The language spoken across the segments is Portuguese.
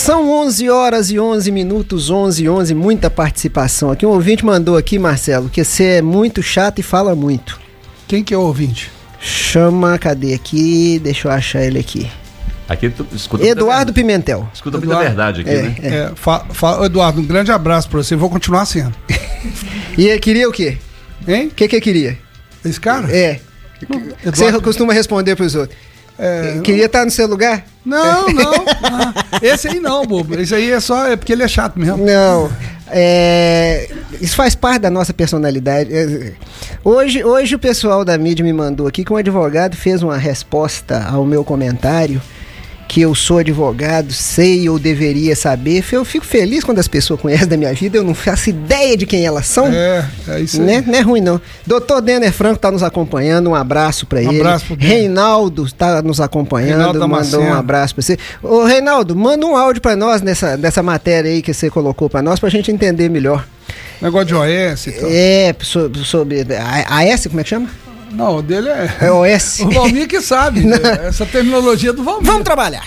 São 11 horas e 11 minutos, 11, muita participação aqui. Um ouvinte mandou aqui, Marcelo, que você é muito chato e fala muito. Quem que é o ouvinte? Chama, cadê aqui? Deixa eu achar ele aqui. Aqui tu escuta Eduardo Pimentel. Escuta muita verdade aqui, né? Eduardo, um grande abraço pra você, vou continuar sendo. E queria o quê? Hein? O que queria? Esse cara? É. Você costuma responder pros outros. Queria estar no seu lugar? Não. Esse aí não, bobo. Esse aí é porque ele é chato mesmo. Não. Isso faz parte da nossa personalidade. Hoje o pessoal da mídia me mandou aqui que um advogado fez uma resposta ao meu comentário, que eu sou advogado, sei ou deveria saber. Eu fico feliz quando as pessoas conhecem da minha vida, eu não faço ideia de quem elas são. É isso aí. Né? Não é ruim, não. Doutor Denner Franco está nos acompanhando, um abraço para ele. Abraço pro Reinaldo está nos acompanhando, mandou um abraço para você. Ô, Reinaldo, manda um áudio para nós dessa matéria aí que você colocou para nós, para a gente entender melhor. Negócio de OS e tal. Sobre AS, como é que chama? Não, o dele é OS. O Valmir que sabe, essa terminologia do Valmir. Vamos trabalhar.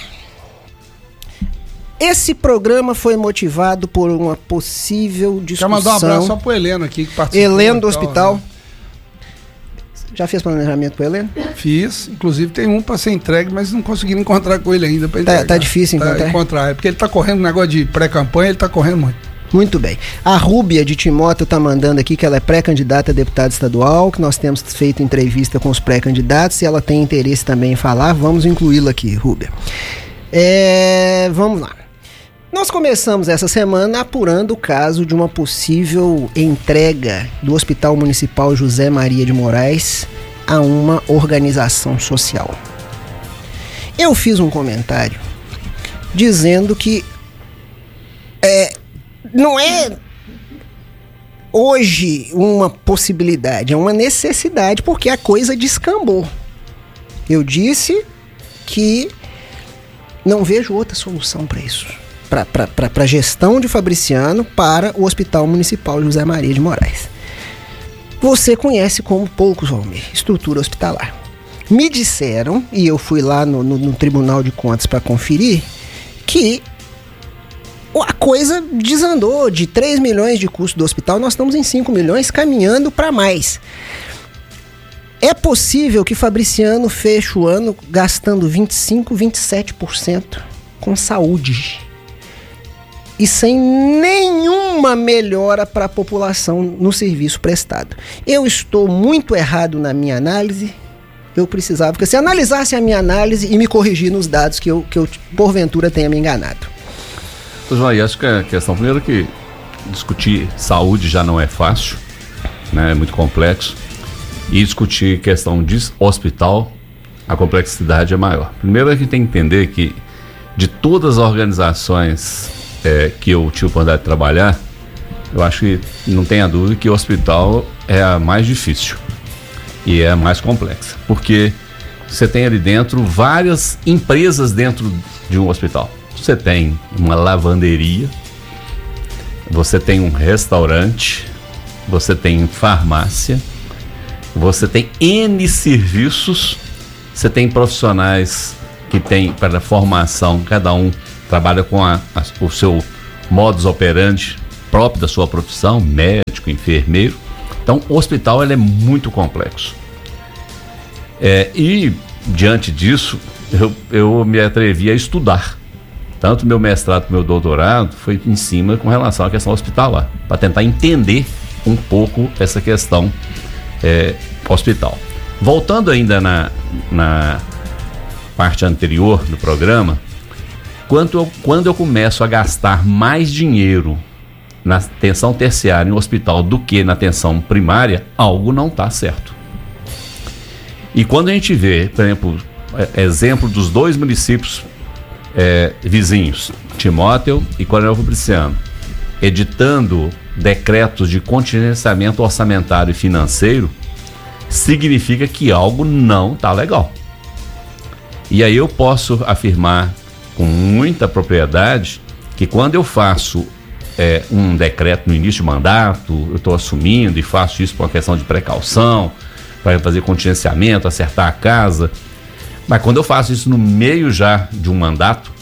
Esse programa foi motivado por uma possível discussão. Quer mandar um abraço só pro Heleno aqui, que participou. Heleno do hospital. Né? Já fez planejamento pro Heleno? Fiz, inclusive tem um para ser entregue, mas não consegui encontrar com ele ainda. Tá difícil encontrar? É porque ele tá correndo um negócio de pré-campanha, ele tá correndo muito. Muito bem. A Rúbia de Timóteo está mandando aqui que ela é pré-candidata a deputada estadual, que nós temos feito entrevista com os pré-candidatos. Se ela tem interesse também em falar, vamos incluí-la aqui, Rúbia. Vamos lá. Nós começamos essa semana apurando o caso de uma possível entrega do Hospital Municipal José Maria de Moraes a uma organização social. Eu fiz um comentário dizendo que não é hoje uma possibilidade, é uma necessidade, porque a coisa descambou. Eu disse que não vejo outra solução para isso, para a gestão de Fabriciano para o Hospital Municipal José Maria de Moraes. Você conhece como poucos, Valmir, estrutura hospitalar. Me disseram, e eu fui lá no Tribunal de Contas para conferir, que a coisa desandou. De 3 milhões de custo do hospital, nós estamos em 5 milhões, caminhando para mais. É possível que Fabriciano feche o ano gastando 25%, 27% com saúde e sem nenhuma melhora para a população no serviço prestado. Eu estou muito errado na minha análise. Eu precisava que você analisasse a minha análise e me corrigir nos dados que eu porventura tenha me enganado. João, acho que a questão, primeiro, que discutir saúde já não é fácil, né? É muito complexo, e discutir questão de hospital, a complexidade é maior. Primeiro, a gente tem que entender que de todas as organizações que eu tive a oportunidade de trabalhar, eu acho que não tenha dúvida que o hospital é a mais difícil e é a mais complexa, porque você tem ali dentro várias empresas dentro de um hospital. Você tem uma lavanderia, você tem um restaurante, você tem farmácia, você tem N serviços, você tem profissionais que tem para formação, cada um trabalha com o seu modus operandi próprio da sua profissão, médico, enfermeiro. Então o hospital ele é muito complexo. E diante disso, eu me atrevi a estudar. Tanto meu mestrado como meu doutorado foi em cima com relação à questão hospitalar, para tentar entender um pouco essa questão hospital. Voltando ainda na parte anterior do programa, quando eu começo a gastar mais dinheiro na atenção terciária em hospital do que na atenção primária, algo não está certo. E quando a gente vê, por exemplo dos 2 municípios vizinhos, Timóteo e Coronel Fabriciano, editando decretos de contingenciamento orçamentário e financeiro, significa que algo não está legal. E aí eu posso afirmar com muita propriedade que quando eu faço um decreto no início de mandato, eu estou assumindo e faço isso por uma questão de precaução, para fazer contingenciamento, acertar a casa. Mas quando eu faço isso no meio já de um mandato,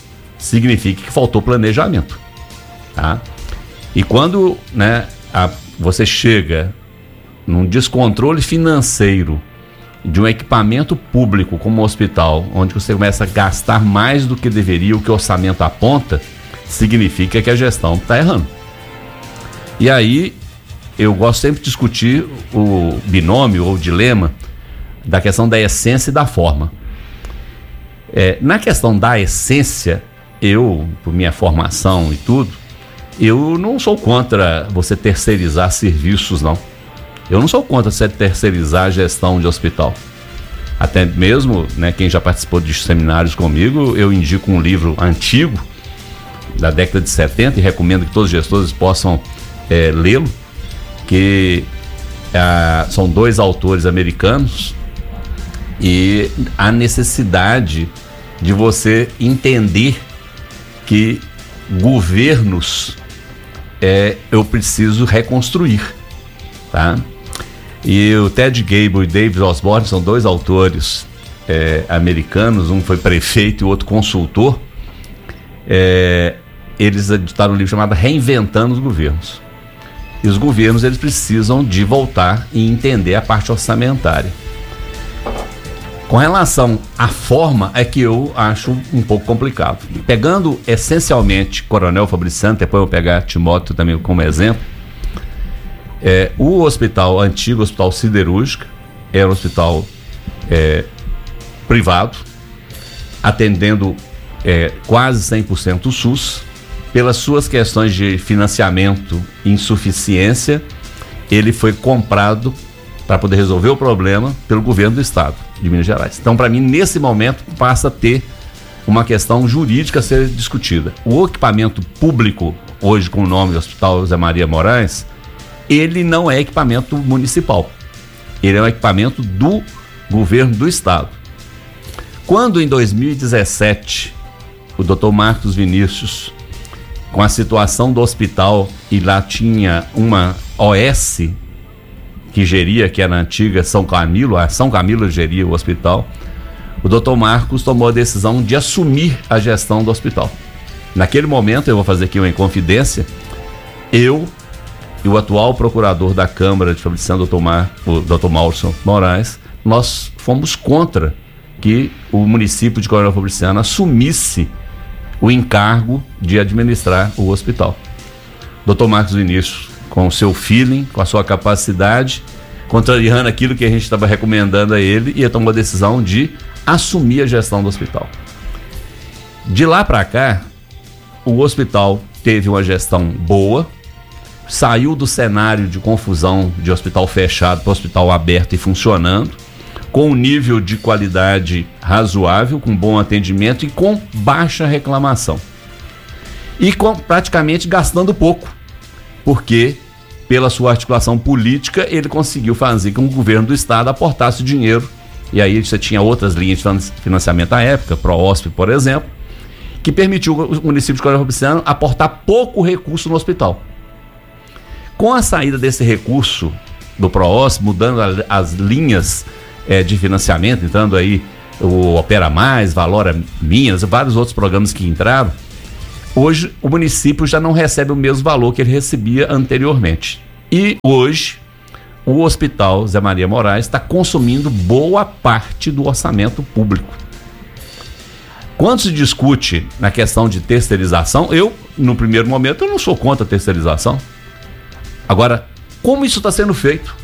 significa que faltou planejamento, tá? E quando, né, você chega num descontrole financeiro de um equipamento público como um hospital, onde você começa a gastar mais do que deveria, o que o orçamento aponta, significa que a gestão está errando. E aí, eu gosto sempre de discutir o binômio ou o dilema da questão da essência e da forma. Na questão da essência, eu, por minha formação e tudo, eu não sou contra você terceirizar serviços, não. Eu não sou contra você terceirizar a gestão de hospital. Até mesmo, né, quem já participou de seminários comigo, eu indico um livro antigo, da década de 70, e recomendo que todos os gestores possam lê-lo, que são 2 autores americanos, e a necessidade de você entender que governos eu preciso reconstruir, tá? E o Ted Gable e David Osborne são 2 autores americanos, um foi prefeito e o outro consultor. Eles editaram um livro chamado Reinventando os Governos. E os governos, eles precisam de voltar e entender a parte orçamentária. Com relação à forma, é que eu acho um pouco complicado. Pegando essencialmente Coronel Fabriciano, depois eu vou pegar Timóteo também como exemplo. O hospital, antigo hospital siderúrgico, era um hospital privado, atendendo quase 100% o SUS. Pelas suas questões de financiamento e insuficiência, ele foi comprado para poder resolver o problema pelo governo do estado de Minas Gerais. Então, para mim, nesse momento, passa a ter uma questão jurídica a ser discutida. O equipamento público, hoje com o nome do Hospital Zé Maria Moraes, ele não é equipamento municipal. Ele é um equipamento do governo do estado. Quando, em 2017, o Dr. Marcos Vinícius, com a situação do hospital, e lá tinha uma OS que geria, que era a antiga São Camilo, a São Camilo geria o hospital, o Dr. Marcos tomou a decisão de assumir a gestão do hospital. Naquele momento, eu vou fazer aqui uma inconfidência, eu e o atual procurador da Câmara de Fabriciano, o Dr. Maurício Moraes, nós fomos contra que o município de Coronel Fabriciano assumisse o encargo de administrar o hospital. Dr. Marcos Vinícius, com o seu feeling, com a sua capacidade, contrariando aquilo que a gente estava recomendando a ele, e tomou a decisão de assumir a gestão do hospital. De lá para cá, o hospital teve uma gestão boa, saiu do cenário de confusão de hospital fechado para hospital aberto e funcionando, com um nível de qualidade razoável, com bom atendimento e com baixa reclamação. E praticamente gastando pouco, porque pela sua articulação política ele conseguiu fazer com que o governo do estado aportasse dinheiro. E aí você tinha outras linhas de financiamento à época, ProHosp, por exemplo, que permitiu o município de Coronel Fabriciano aportar pouco recurso no hospital. Com a saída desse recurso do ProHosp, mudando as linhas de financiamento, entrando aí o Opera Mais, Valora Minas, vários outros programas que entraram, hoje o município já não recebe o mesmo valor que ele recebia anteriormente. E hoje o Hospital Zé Maria Moraes está consumindo boa parte do orçamento público. Quando se discute na questão de terceirização, no primeiro momento, eu não sou contra a terceirização. Agora, como isso está sendo feito?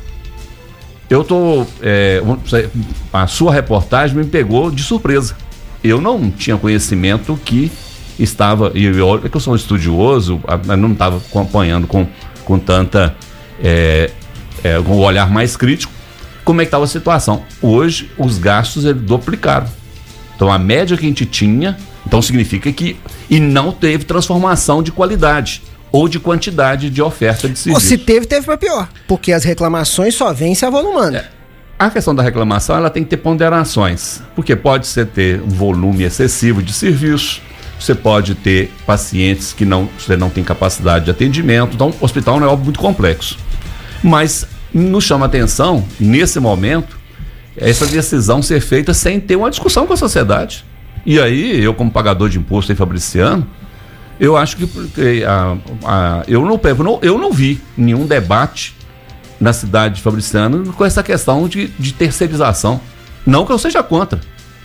A sua reportagem me pegou de surpresa. Eu não tinha conhecimento que estava, e olha que eu sou um estudioso, não estava acompanhando com tanta com o olhar mais crítico, como é que estava a situação. Hoje, os gastos duplicaram. Então, a média que a gente tinha, então significa que, e não teve transformação de qualidade ou de quantidade de oferta de serviço. Ou se teve para pior, porque as reclamações só vêm se avolumando. A questão da reclamação, ela tem que ter ponderações, porque pode ser ter um volume excessivo de serviço, você pode ter pacientes que você não tem capacidade de atendimento, então o hospital não é algo muito complexo. Mas nos chama a atenção, nesse momento, essa decisão ser feita sem ter uma discussão com a sociedade. E aí, eu como pagador de imposto em Fabriciano, eu acho que eu não vi nenhum debate na cidade de Fabriciano com essa questão de terceirização. Não que eu seja contra.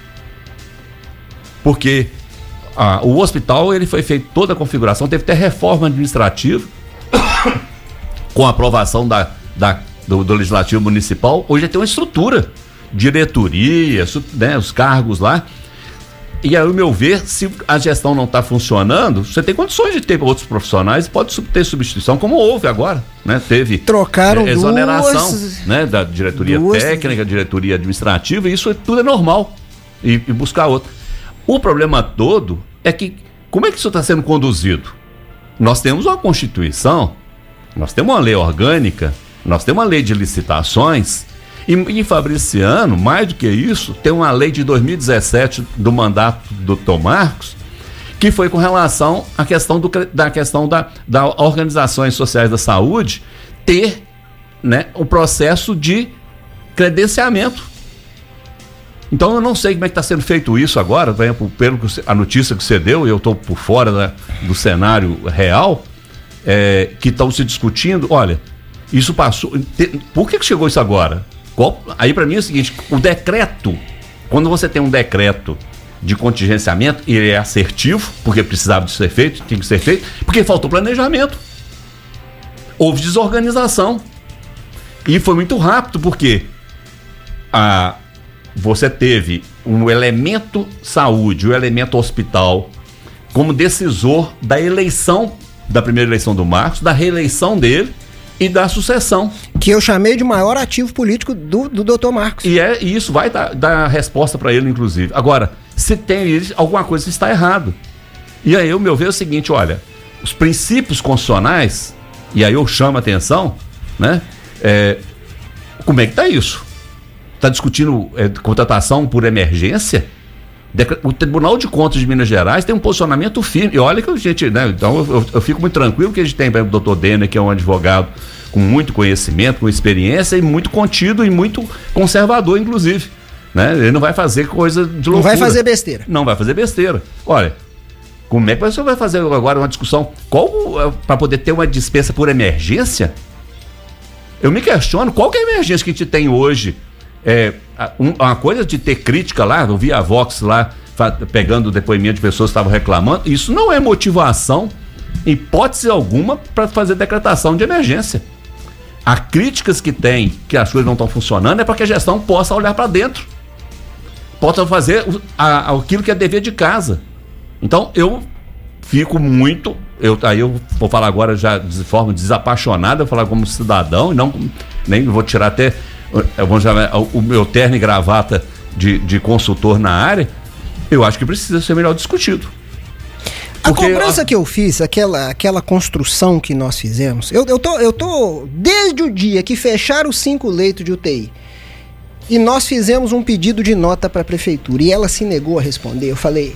Porque o hospital, ele foi feito toda a configuração, teve até reforma administrativa com a aprovação do Legislativo Municipal. Hoje tem uma estrutura, diretoria, né, os cargos lá. E aí, ao meu ver, se a gestão não está funcionando, você tem condições de ter outros profissionais, pode ter substituição, como houve agora, né? Teve exoneração né, da diretoria técnica, diretoria administrativa, e isso tudo é normal. E buscar outro. O problema todo é que, como é que isso está sendo conduzido? Nós temos uma Constituição, nós temos uma lei orgânica, nós temos uma lei de licitações. E em Fabriciano, mais do que isso, tem uma lei de 2017 do mandato do Dr. Marcos, que foi com relação à questão da organizações sociais da saúde ter, né, o processo de credenciamento. Então eu não sei como é que está sendo feito isso agora, pelo a notícia que você deu, eu estou por fora do cenário real, que estão se discutindo. Olha, isso passou. Por que chegou isso agora? Aí para mim é o seguinte, o decreto, quando você tem um decreto de contingenciamento, ele é assertivo, porque precisava de ser feito, tinha que ser feito, porque faltou planejamento, houve desorganização, e foi muito rápido, porque você teve um elemento saúde, o elemento hospital, como decisor da eleição, da primeira eleição do Marcos, da reeleição dele, e da sucessão. Que eu chamei de maior ativo político do Dr. Marcos. E isso vai dar resposta para ele, inclusive. Agora, se tem alguma coisa que está errado. E aí, o meu ver é o seguinte, olha, os princípios constitucionais, e aí eu chamo a atenção, né? Como é que está isso? Está discutindo contratação por emergência? O Tribunal de Contas de Minas Gerais tem um posicionamento firme. E olha que a gente, né? Então eu fico muito tranquilo que a gente tem o Dr. Denner, que é um advogado com muito conhecimento, com experiência e muito contido e muito conservador, inclusive. Né? Ele não vai fazer coisa de loucura. Não vai fazer besteira. Não vai fazer besteira. Olha, como é que você vai fazer agora uma discussão para poder ter uma dispensa por emergência? Eu me questiono qual que é a emergência que a gente tem hoje. Uma coisa de ter crítica lá, eu vi a Vox lá pegando o depoimento de pessoas que estavam reclamando, isso não é motivação, em hipótese alguma, para fazer decretação de emergência. Há críticas que tem, que as coisas não estão funcionando, é para que a gestão possa olhar para dentro, possa fazer aquilo que é dever de casa. Então eu fico muito, aí eu vou falar agora já de forma desapaixonada, eu vou falar como cidadão, e nem vou tirar até o meu terno e gravata de consultor na área. Eu acho que precisa ser melhor discutido. Porque a cobrança que eu fiz, aquela construção que nós fizemos, eu tô desde o dia que fecharam os 5 leitos de UTI e nós fizemos um pedido de nota para a prefeitura e ela se negou a responder. Eu falei,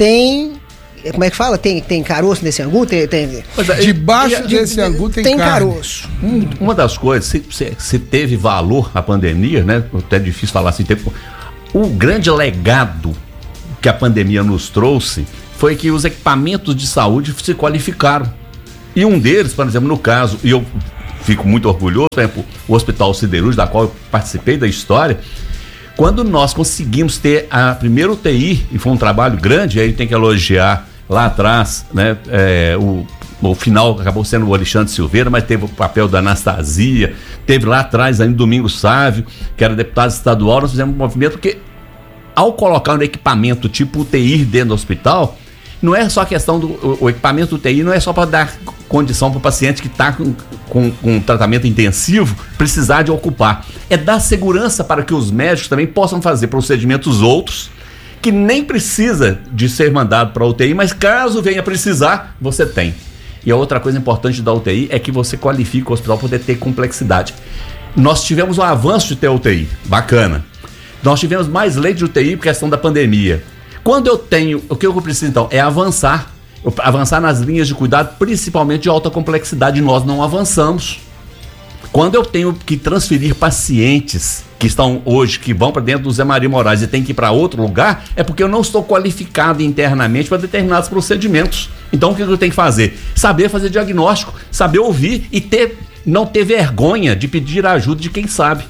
como é que fala? Tem caroço nesse angu? Debaixo desse angu tem caroço. Uma das coisas, se teve valor a pandemia, né? Até é difícil falar assim. O grande legado que a pandemia nos trouxe foi que os equipamentos de saúde se qualificaram. E um deles, por exemplo, no caso, e eu fico muito orgulhoso, por exemplo, o Hospital Siderúrgico, da qual eu participei da história, quando nós conseguimos ter a primeira UTI, e foi um trabalho grande, aí tem que elogiar lá atrás, né? O final acabou sendo o Alexandre Silveira, mas teve o papel da Anastasia, teve lá atrás ainda Domingos Sávio, que era deputado estadual. Nós fizemos um movimento que, ao colocar um equipamento tipo UTI dentro do hospital, não é só a questão o equipamento UTI, não é só para dar condição para o paciente que está com tratamento intensivo precisar de ocupar. É dar segurança para que os médicos também possam fazer procedimentos outros que nem precisa de ser mandado para a UTI, mas caso venha precisar, você tem. E a outra coisa importante da UTI é que você qualifica o hospital para poder ter complexidade. Nós tivemos um avanço de ter UTI, bacana. Nós tivemos mais leitos de UTI por questão da pandemia. Quando eu tenho, o que eu preciso então é avançar nas linhas de cuidado, principalmente de alta complexidade. Nós não avançamos. Quando eu tenho que transferir pacientes que estão hoje, que vão para dentro do Zé Maria Moraes e tem que ir para outro lugar, é porque eu não estou qualificado internamente para determinados procedimentos. Então o que eu tenho que fazer? Saber fazer diagnóstico, saber ouvir e não ter vergonha de pedir ajuda de quem sabe.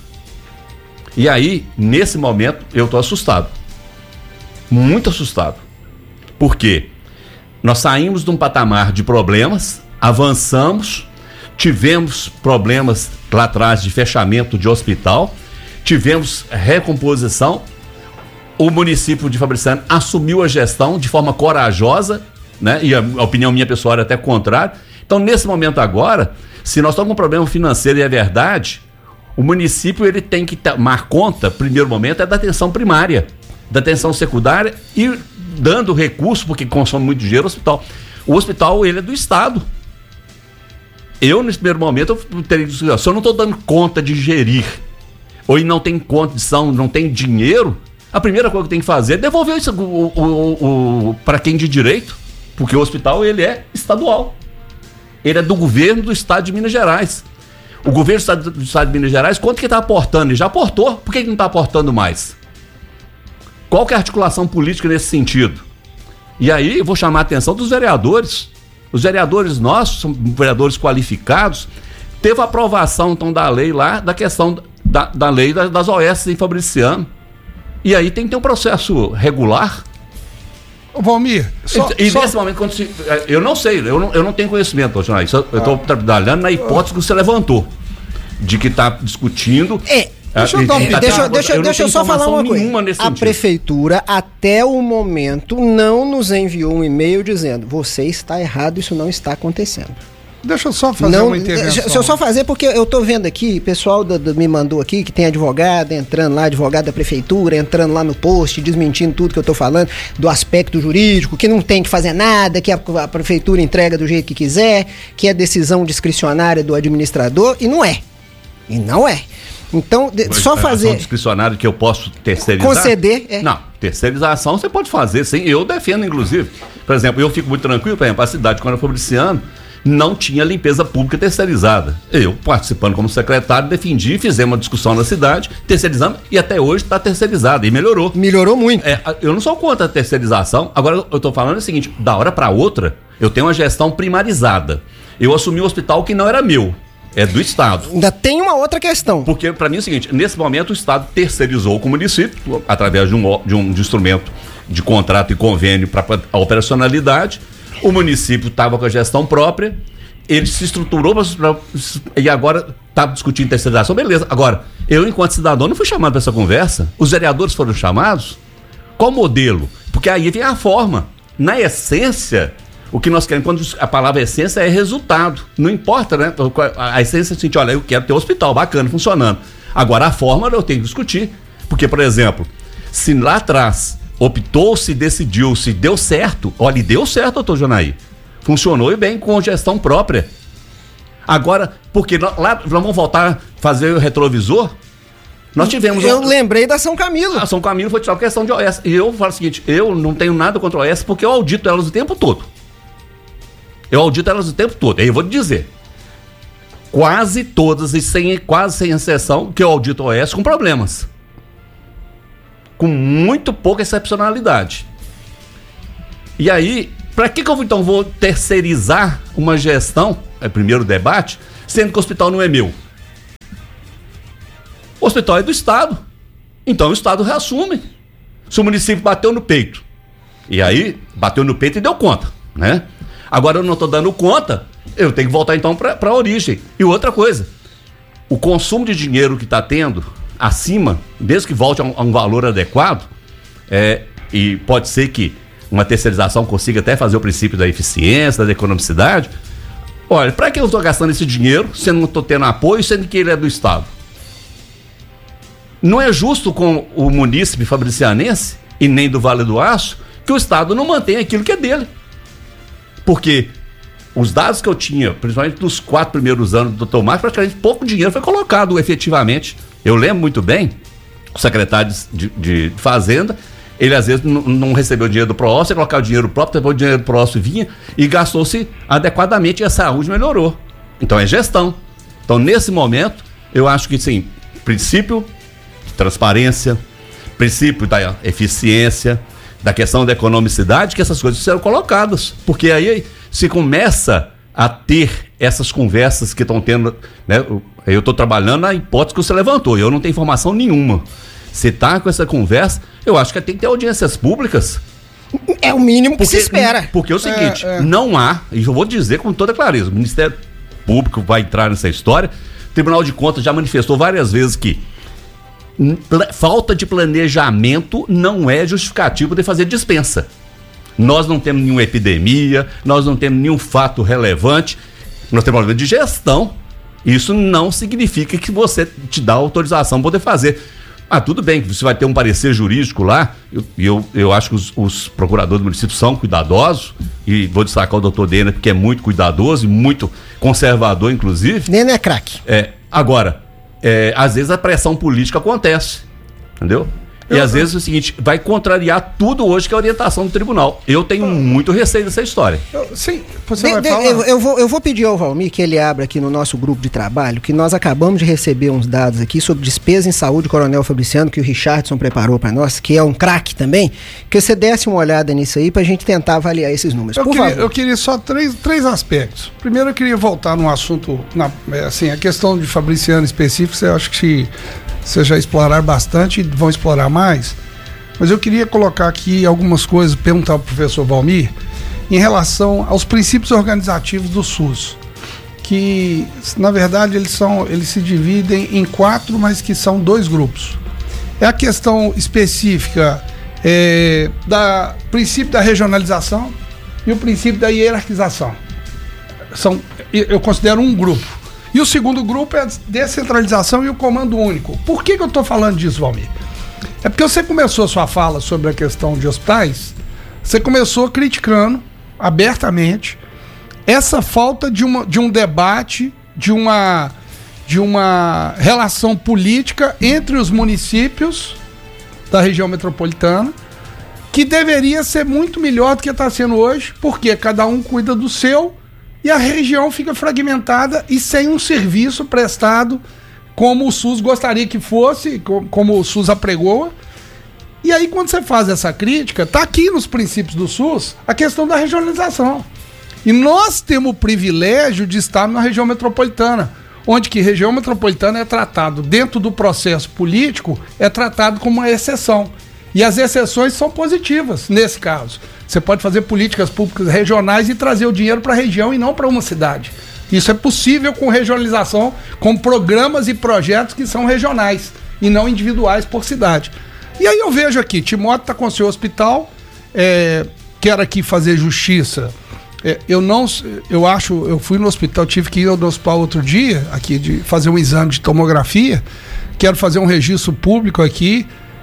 E aí, nesse momento, eu estou assustado. Muito assustado. Por quê? Nós saímos de um patamar de problemas, avançamos, tivemos problemas lá atrás de fechamento de hospital, tivemos recomposição, o município de Fabriciano assumiu a gestão de forma corajosa, né? E a opinião minha pessoal era até contrária. Então, nesse momento agora, se nós estamos com um problema financeiro e é verdade, o município ele tem que tomar conta, primeiro momento, é da atenção primária, da atenção secundária e dando recurso, porque consome muito dinheiro, o hospital. O hospital, ele é do Estado. Eu, nesse primeiro momento, eu teria que dizer, se eu não estou dando conta de gerir, ou não tem condição, não tem dinheiro, a primeira coisa que tem que fazer é devolver isso para quem de direito, porque o hospital, ele é estadual. Ele é do governo do estado de Minas Gerais. O governo do estado de Minas Gerais, quanto que está aportando? Ele já aportou, por que ele não está aportando mais? Qual que é a articulação política nesse sentido? E aí eu vou chamar a atenção dos vereadores. Os vereadores nossos, são vereadores qualificados, teve a aprovação então da lei lá, da questão da lei das OS em Fabriciano. E aí tem que ter um processo regular. Ô, Valmir, nesse momento, eu não sei, eu não tenho conhecimento, eu estou trabalhando na hipótese que você levantou, de que está discutindo. Deixa eu só falar uma coisa. A prefeitura, até o momento, não nos enviou um e-mail dizendo: você está errado, isso não está acontecendo. Deixa eu só fazer uma intervenção. Deixa eu só fazer, porque eu tô vendo aqui, o pessoal me mandou aqui, que tem advogado entrando lá, advogado da prefeitura, entrando lá no post, desmentindo tudo que eu tô falando, do aspecto jurídico, que não tem que fazer nada, que a prefeitura entrega do jeito que quiser, que é decisão discricionária do administrador, e não é. Então, só fazer... discricionário que eu posso terceirizar? Conceder, Não, terceirização você pode fazer, sim. Eu defendo, inclusive. Por exemplo, eu fico muito tranquilo, por exemplo, a cidade, quando eu fui Fabriciano, não tinha limpeza pública terceirizada. Eu, participando como secretário, defendi, fizemos uma discussão na cidade, terceirizamos, e até hoje está terceirizada, e melhorou. Melhorou muito. Eu não sou contra a terceirização, agora eu estou falando o seguinte, da hora para outra, eu tenho uma gestão primarizada. Eu assumi um hospital que não era meu. É do Estado. Ainda tem uma outra questão. Porque, para mim, é o seguinte: nesse momento, o Estado terceirizou com o município, através de um instrumento de contrato e convênio para a operacionalidade. O município estava com a gestão própria, ele se estruturou e agora está discutindo terceirização. Beleza. Agora, eu, enquanto cidadão, não fui chamado para essa conversa. Os vereadores foram chamados. Qual modelo? Porque aí vem a forma. Na essência, o que nós queremos, quando a palavra essência é resultado. Não importa, né? A essência é assim, olha, eu quero ter um hospital bacana, funcionando. Agora, a forma eu tenho que discutir. Porque, por exemplo, se lá atrás optou-se, decidiu-se, deu certo. Olha, e deu certo, doutor Jonaí. Funcionou e bem com gestão própria. Agora, porque lá nós vamos voltar a fazer o retrovisor. Nós tivemos... Eu lembrei da São Camilo. A São Camilo foi tirar a questão de OS. E eu falo o seguinte, eu não tenho nada contra a OS porque eu audito elas o tempo todo. Aí eu vou te dizer, quase todas, e quase sem exceção, que eu audito a OS com problemas. Com muito pouca excepcionalidade. E aí, para que eu então vou terceirizar uma gestão, primeiro debate, sendo que o hospital não é meu? O hospital é do Estado. Então o Estado reassume. Se o município bateu no peito, e aí bateu no peito e deu conta, né? Agora eu não estou dando conta, eu tenho que voltar então para a origem. E outra coisa, o consumo de dinheiro que está tendo acima, desde que volte a um valor adequado, e pode ser que uma terceirização consiga até fazer o princípio da eficiência, da economicidade. Olha, para que eu estou gastando esse dinheiro, se eu não estou tendo apoio, sendo que ele é do Estado? Não é justo com o munícipe fabricianense, e nem do Vale do Aço, que o Estado não mantenha aquilo que é dele. Porque os dados que eu tinha, principalmente nos 4 primeiros anos do Dr. Marcos, praticamente pouco dinheiro foi colocado efetivamente. Eu lembro muito bem, o secretário de Fazenda, ele às vezes não recebeu dinheiro do PROOS, colocava o dinheiro próprio, depois o dinheiro do PROOS vinha e gastou-se adequadamente e a saúde melhorou. Então é gestão. Então, nesse momento, eu acho que, sim, princípio de transparência, princípio da eficiência, da questão da economicidade, que essas coisas serão colocadas. Porque aí se começa a ter essas conversas que estão tendo, né? Eu estou trabalhando na hipótese que você levantou, eu não tenho informação nenhuma. Se está com essa conversa, eu acho que tem que ter audiências públicas. É o mínimo que se espera. Porque é o seguinte, não há, e eu vou dizer com toda clareza, o Ministério Público vai entrar nessa história, o Tribunal de Contas já manifestou várias vezes que falta de planejamento não é justificativo de fazer dispensa. Nós não temos nenhuma epidemia, nós não temos nenhum fato relevante, nós temos problema de gestão. Isso não significa que você te dá autorização para poder fazer. Ah, tudo bem, você vai ter um parecer jurídico lá, eu acho que os procuradores do município são cuidadosos, e vou destacar o doutor Dena, que é muito cuidadoso e muito conservador, inclusive. Dena é craque. Agora, às vezes a pressão política acontece, entendeu? E às vezes é o seguinte, vai contrariar tudo hoje que é a orientação do tribunal. Eu tenho muito receio dessa história. Sim, você vai falar. Eu vou pedir ao Valmir que ele abra aqui no nosso grupo de trabalho, que nós acabamos de receber uns dados aqui sobre despesa em saúde, Coronel Fabriciano, que o Richardson preparou para nós, que é um craque também, que você desse uma olhada nisso aí pra gente tentar avaliar esses números. Eu queria só três aspectos. Primeiro eu queria voltar num assunto, assim, a questão de Fabriciano específico, eu acho que vocês já exploraram bastante e vão explorar mais, mas eu queria colocar aqui algumas coisas, perguntar ao professor Valmir, em relação aos princípios organizativos do SUS, que na verdade eles se dividem em 4, mas que são 2 grupos. É a questão específica da princípio da regionalização e o princípio da hierarquização. Eu considero um grupo. E o segundo grupo é a descentralização e o comando único. Por que eu estou falando disso, Valmir? É porque você começou a sua fala sobre a questão de hospitais, você começou criticando abertamente essa falta de um debate, de uma relação política entre os municípios da região metropolitana, que deveria ser muito melhor do que está sendo hoje, porque cada um cuida do seu, e a região fica fragmentada e sem um serviço prestado como o SUS gostaria que fosse, como o SUS apregoa. E aí, quando você faz essa crítica, está aqui nos princípios do SUS a questão da regionalização. E nós temos o privilégio de estar na região metropolitana, onde que região metropolitana é tratado, dentro do processo político, é tratado como uma exceção. E as exceções são positivas, nesse caso. Você pode fazer políticas públicas regionais e trazer o dinheiro para a região e não para uma cidade. Isso é possível com regionalização, com programas e projetos que são regionais e não individuais por cidade. E aí eu vejo aqui, Timóteo está com o seu hospital, quero aqui fazer justiça. Eu fui no hospital, tive que ir no hospital outro dia, aqui, de fazer um exame de tomografia, quero fazer um registro público aqui,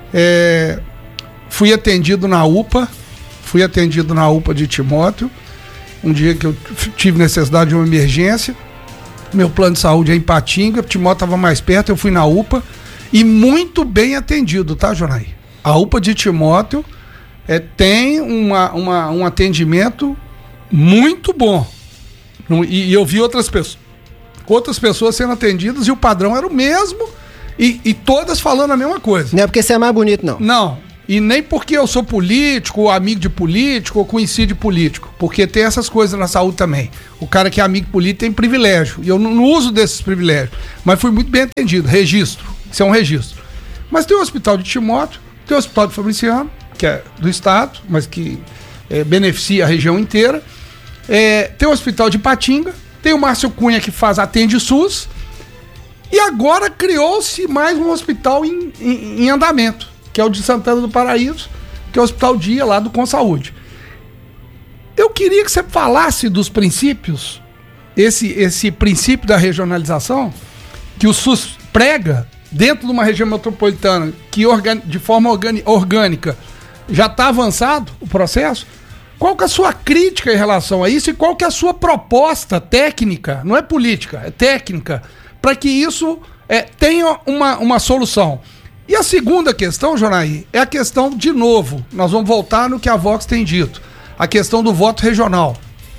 fui atendido na UPA de Timóteo, um dia que eu tive necessidade de uma emergência, meu plano de saúde é em Patinga, Timóteo estava mais perto, eu fui na UPA, e muito bem atendido, tá, Jonaí? A UPA de Timóteo tem um atendimento muito bom, e eu vi outras pessoas sendo atendidas, e o padrão era o mesmo, e todas falando a mesma coisa. Não é porque você é mais bonito, não. Não. E nem porque eu sou político, ou amigo de político, ou conhecido de político. Porque tem essas coisas na saúde também. O cara que é amigo político tem privilégio. E eu não uso desses privilégios. Mas fui muito bem atendido. Registro. Isso é um registro. Mas tem o hospital de Timóteo, tem o hospital de Fabriciano, que é do estado, mas que beneficia a região inteira. Tem o hospital de Patinga, tem o Márcio Cunha que atende SUS. E agora criou-se mais um hospital em andamento, que é o de Santana do Paraíso, que é o Hospital Dia lá do Consaúde. Eu queria que você falasse dos princípios, esse princípio da regionalização, que o SUS prega dentro de uma região metropolitana, que de forma orgânica já está avançado o processo. Qual que é a sua crítica em relação a isso e qual que é a sua proposta técnica, não é política, é técnica, para que isso tenha uma solução? E a segunda questão, Jonaí, é a questão, de novo, nós vamos voltar no que a Vox tem dito, a questão do voto regional.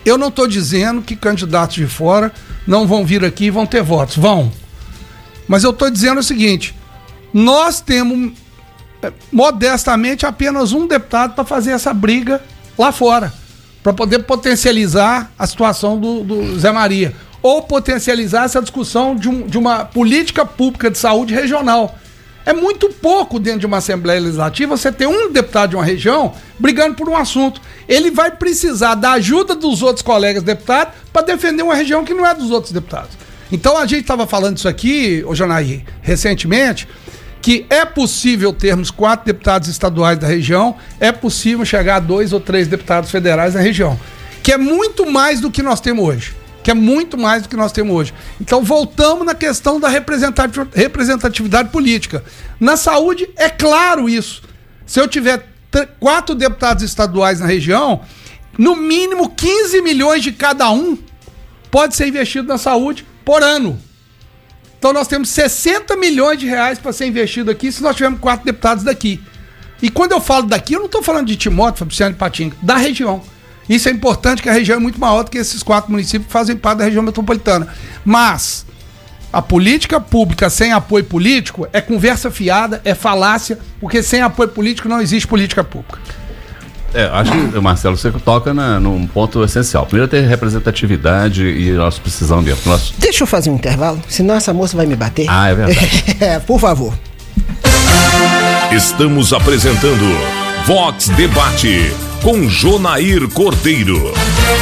Eu não estou dizendo que candidatos de fora não vão vir aqui e vão ter votos. Vão. Mas eu estou dizendo o seguinte, nós temos modestamente apenas um deputado para fazer essa briga lá fora, para poder potencializar a situação do Zé Maria, ou potencializar essa discussão de uma política pública de saúde regional. É muito pouco dentro de uma Assembleia Legislativa você ter um deputado de uma região brigando por um assunto. Ele vai precisar da ajuda dos outros colegas deputados para defender uma região que não é dos outros deputados. Então a gente estava falando isso aqui, Janaí, recentemente, que é possível termos 4 deputados estaduais da região, é possível chegar a 2 ou 3 deputados federais na região, que é muito mais do que nós temos hoje. Então voltamos na questão da representatividade política. Na saúde, é claro isso. Se eu tiver 4 deputados estaduais na região, no mínimo 15 milhões de cada um pode ser investido na saúde por ano. Então nós temos 60 milhões de reais para ser investido aqui se nós tivermos 4 deputados daqui. E quando eu falo daqui, eu não estou falando de Timóteo, Fabriciano e Patinga, da região. Isso é importante, que a região é muito maior do que esses 4 municípios que fazem parte da região metropolitana. Mas a política pública sem apoio político é conversa fiada, é falácia, porque sem apoio político não existe política pública. Acho que, Marcelo, você toca num ponto essencial. Primeiro, ter representatividade e nós precisamos dentro. Deixa eu fazer um intervalo, senão essa moça vai me bater. Ah, é verdade. Por favor. Estamos apresentando Vox Debate com Jonair Cordeiro.